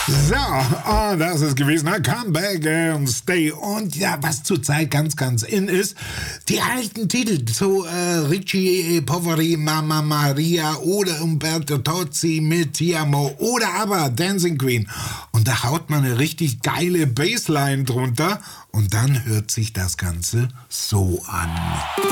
So, das ist gewesen. Come back and stay. Und ja, was zurzeit ganz, ganz in ist, die alten Titel. So Ricci Poveri, Mamma Maria oder Umberto Tozzi mit Ti Amo oder aber Dancing Queen. Und da haut man eine richtig geile Bassline drunter und dann hört sich das Ganze so an.